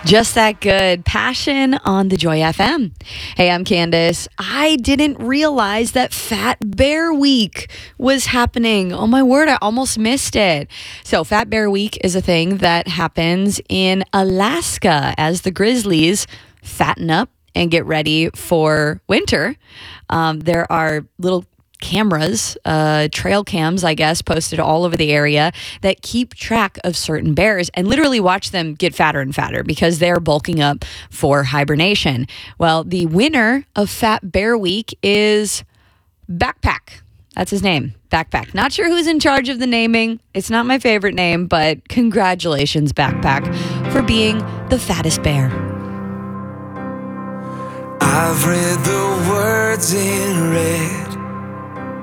Just that good. Passion on the Joy FM. Hey, I'm Candace. I didn't realize that Fat Bear Week was happening. Oh my word, I almost missed it. So Fat Bear Week is a thing that happens in Alaska as the grizzlies fatten up and get ready for winter. There are little cameras, trail cams, I guess, posted all over the area that keep track of certain bears and literally watch them get fatter and fatter because they're bulking up for hibernation. Well, the winner of Fat Bear Week is Backpack. That's his name, Backpack. Not sure who's in charge of the naming. It's not my favorite name, but congratulations, Backpack, for being the fattest bear. I've read the words in red